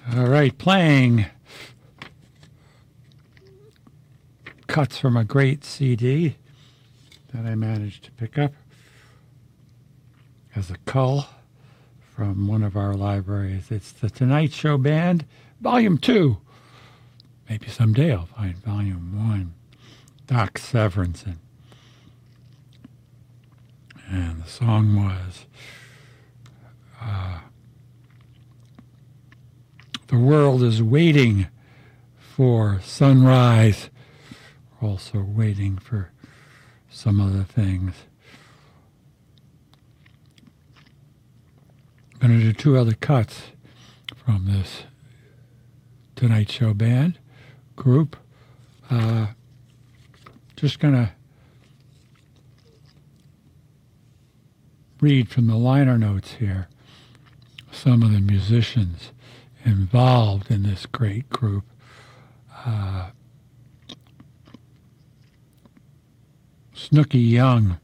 All right, playing cuts from a great CD that I managed to pick up as a cull from one of our libraries. It's the Tonight Show Band, Volume 2. Maybe someday I'll find Volume 1. Doc Severinsen. And the song was The World is Waiting for Sunrise. We're also waiting for some other things. I'm going to do two other cuts from this Tonight Show Band group. Just going to read from the liner notes here some of the musicians involved in this great group. Snooky Young